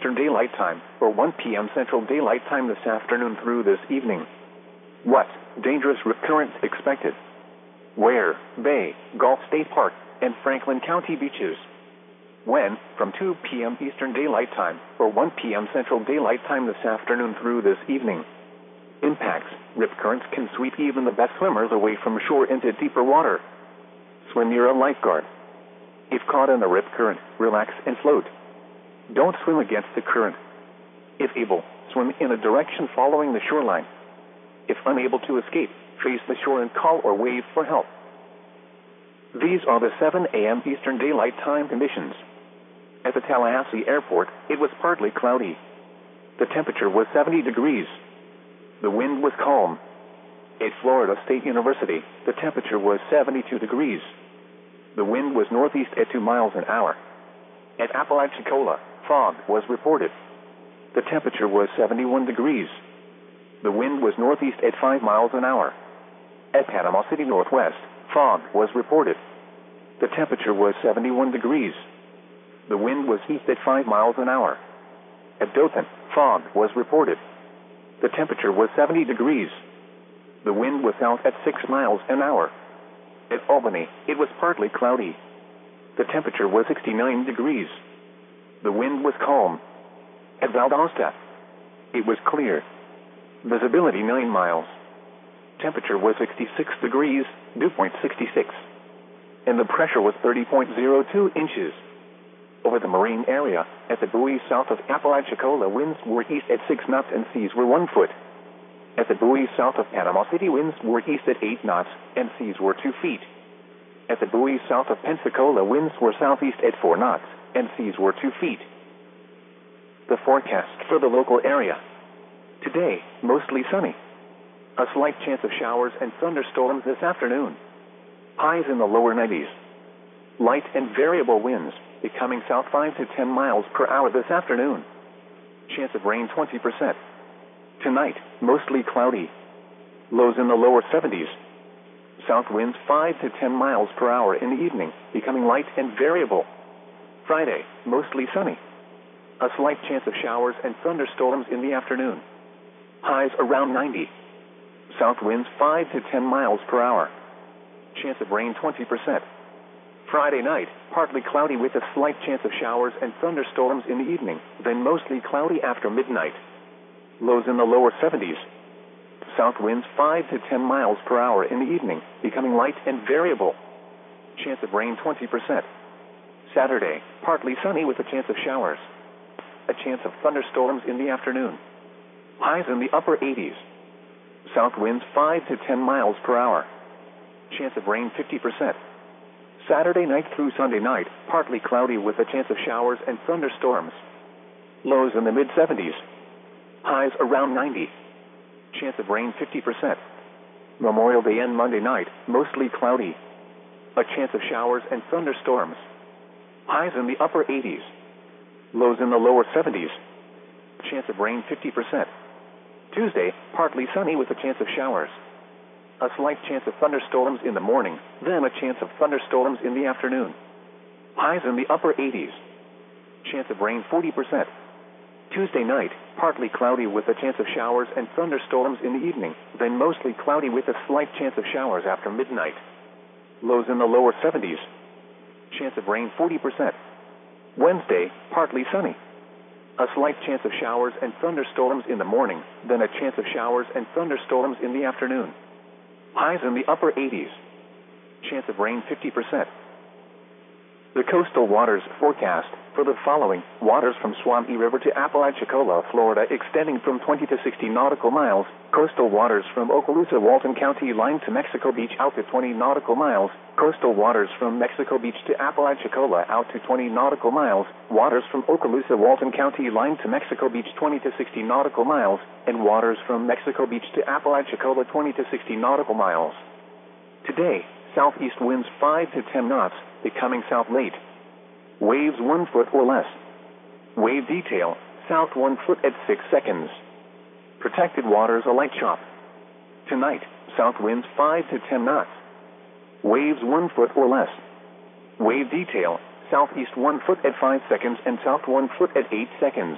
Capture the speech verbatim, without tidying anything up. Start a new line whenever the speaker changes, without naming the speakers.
Eastern Daylight Time, or one p m Central Daylight Time this afternoon through this evening. What dangerous rip currents expected? Where? Bay, Gulf State Park, and Franklin County beaches. When? From two p m Eastern Daylight Time, or one p m Central Daylight Time this afternoon through this evening. Impacts. Rip currents can sweep even the best swimmers away from shore into deeper water. Swim near a lifeguard. If caught in a rip current, relax and float. Don't swim against the current. If able, swim in a direction following the shoreline. If unable to escape, face the shore and call or wave for help. These are the seven a m Eastern Daylight Time conditions. At the Tallahassee Airport, it was partly cloudy. The temperature was seventy degrees. The wind was calm. At Florida State University, the temperature was seventy-two degrees. The wind was northeast at two miles an hour. At Apalachicola, fog was reported. The temperature was seventy-one degrees. The wind was northeast at five miles an hour. At Panama City Northwest, fog was reported. The temperature was seventy-one degrees. The wind was east at five miles an hour. At Dothan, fog was reported. The temperature was seventy degrees. The wind was south at six miles an hour. At Albany, it was partly cloudy. The temperature was sixty-nine degrees. The wind was calm. At Valdosta, it was clear. Visibility nine miles. Temperature was sixty-six degrees, dew point sixty-six. And the pressure was thirty point zero two inches. Over the marine area, at the buoy south of Apalachicola, winds were east at six knots and seas were one foot. At the buoy south of Panama City, winds were east at eight knots and seas were two feet. At the buoy south of Pensacola, winds were southeast at four knots and seas were two feet. The forecast for the local area. Today, mostly sunny. A slight chance of showers and thunderstorms this afternoon. Highs in the lower nineties. Light and variable winds, becoming south five to ten miles per hour this afternoon. Chance of rain twenty percent. Tonight, mostly cloudy. Lows in the lower seventies. South winds five to ten miles per hour in the evening, becoming light and variable. Friday, mostly sunny. A slight chance of showers and thunderstorms in the afternoon. Highs around ninety. South winds five to ten miles per hour. Chance of rain twenty percent. Friday night, partly cloudy with a slight chance of showers and thunderstorms in the evening, then mostly cloudy after midnight. Lows in the lower seventies. South winds five to ten miles per hour in the evening, becoming light and variable. Chance of rain twenty percent. Saturday, partly sunny with a chance of showers. A chance of thunderstorms in the afternoon. Highs in the upper eighties. South winds five to ten miles per hour. Chance of rain fifty percent. Saturday night through Sunday night, partly cloudy with a chance of showers and thunderstorms. Lows in the mid seventies. Highs around ninety. Chance of rain fifty percent. Memorial Day and Monday night, mostly cloudy. A chance of showers and thunderstorms. Highs in the upper eighties. Lows in the lower seventies. Chance of rain fifty percent. Tuesday, partly sunny with a chance of showers. A slight chance of thunderstorms in the morning, then a chance of thunderstorms in the afternoon. Highs in the upper eighties. Chance of rain forty percent. Tuesday night, partly cloudy with a chance of showers and thunderstorms in the evening, then mostly cloudy with a slight chance of showers after midnight. Lows in the lower seventies. Chance of rain forty percent. Wednesday, partly sunny. A slight chance of showers and thunderstorms in the morning, then a chance of showers and thunderstorms in the afternoon. Highs in the upper eighties. Chance of rain fifty percent. The coastal waters forecast for the following: waters from Suwannee River to Apalachicola, Florida, extending from twenty to sixty nautical miles. Coastal waters from Okaloosa, Walton County line to Mexico Beach out to twenty nautical miles. Coastal waters from Mexico Beach to Apalachicola out to twenty nautical miles. Waters from Okaloosa, Walton County line to Mexico Beach twenty to sixty nautical miles. And waters from Mexico Beach to Apalachicola twenty to sixty nautical miles. Today, southeast winds five to ten knots, becoming south late. Waves one foot or less. Wave detail, south one foot at six seconds. Protected waters a light chop. Tonight, south winds five to ten knots. Waves one foot or less. Wave detail, southeast one foot at five seconds and south one foot at eight seconds.